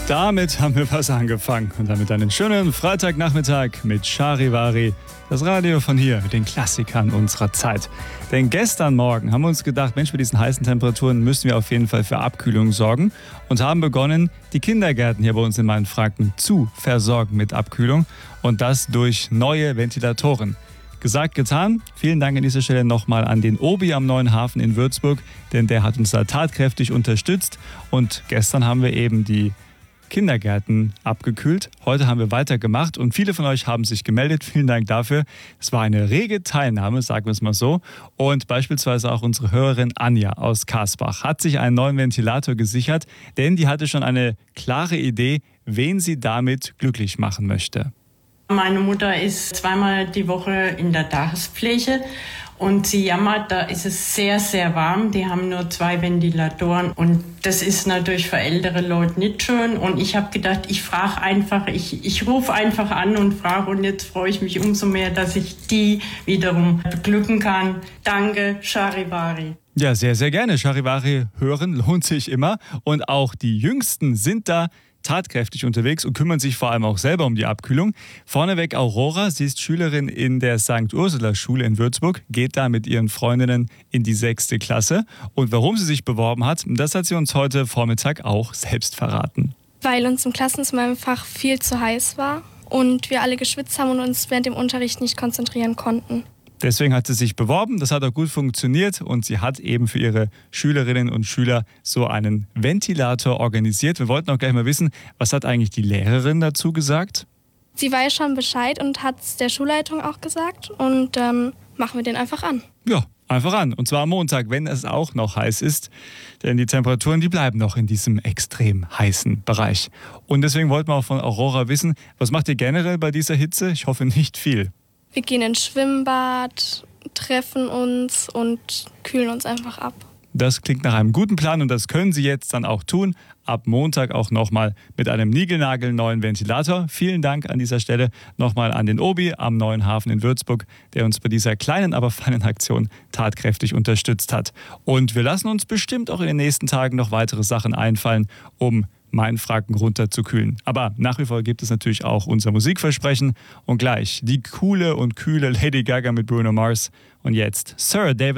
Damit haben wir was angefangen und damit einen schönen Freitagnachmittag mit Charivari, das Radio von hier mit den Klassikern unserer Zeit. Denn gestern Morgen haben wir uns gedacht, Mensch, bei diesen heißen Temperaturen müssen wir auf jeden Fall für Abkühlung sorgen und haben begonnen, die Kindergärten hier bei uns in Mainfranken zu versorgen mit Abkühlung und das durch neue Ventilatoren. Gesagt, getan. Vielen Dank an dieser Stelle nochmal an den Obi am Neuen Hafen in Würzburg, denn der hat uns da tatkräftig unterstützt und gestern haben wir eben die Kindergärten abgekühlt. Heute haben wir weitergemacht und viele von euch haben sich gemeldet. Vielen Dank dafür. Es war eine rege Teilnahme, sagen wir es mal so. Und beispielsweise auch unsere Hörerin Anja aus Karsbach hat sich einen neuen Ventilator gesichert, denn die hatte schon eine klare Idee, wen sie damit glücklich machen möchte. Meine Mutter ist zweimal die Woche in der Tagespflege und sie jammert, da ist es sehr, sehr warm. Die haben nur 2 Ventilatoren und das ist natürlich für ältere Leute nicht schön. Und ich habe gedacht, ich frage einfach, ich rufe einfach an und frage und jetzt freue ich mich umso mehr, dass ich die wiederum beglücken kann. Danke, Charivari. Ja, sehr, sehr gerne. Charivari hören lohnt sich immer und auch die Jüngsten sind da tatkräftig unterwegs und kümmern sich vor allem auch selber um die Abkühlung. Vorneweg Aurora, sie ist Schülerin in der St. Ursula Schule in Würzburg, geht da mit ihren Freundinnen in die 6. Klasse. Und warum sie sich beworben hat, das hat sie uns heute Vormittag auch selbst verraten. Weil uns im Klassenzimmer einfach viel zu heiß war und wir alle geschwitzt haben und uns während dem Unterricht nicht konzentrieren konnten. Deswegen hat sie sich beworben, das hat auch gut funktioniert und sie hat eben für ihre Schülerinnen und Schüler so einen Ventilator organisiert. Wir wollten auch gleich mal wissen, was hat eigentlich die Lehrerin dazu gesagt? Sie weiß schon Bescheid und hat es der Schulleitung auch gesagt und dann machen wir den einfach an. Ja, einfach an. Und zwar am Montag, wenn es auch noch heiß ist. Denn die Temperaturen, die bleiben noch in diesem extrem heißen Bereich. Und deswegen wollten wir auch von Aurora wissen, was macht ihr generell bei dieser Hitze? Ich hoffe nicht viel. Wir gehen ins Schwimmbad, treffen uns und kühlen uns einfach ab. Das klingt nach einem guten Plan und das können Sie jetzt dann auch tun. Ab Montag auch nochmal mit einem niegelnagelneuen Ventilator. Vielen Dank an dieser Stelle nochmal an den Obi am Neuen Hafen in Würzburg, der uns bei dieser kleinen, aber feinen Aktion tatkräftig unterstützt hat. Und wir lassen uns bestimmt auch in den nächsten Tagen noch weitere Sachen einfallen, um Mainfranken runterzukühlen. Aber nach wie vor gibt es natürlich auch unser Musikversprechen und gleich die coole und kühle Lady Gaga mit Bruno Mars und jetzt Sir David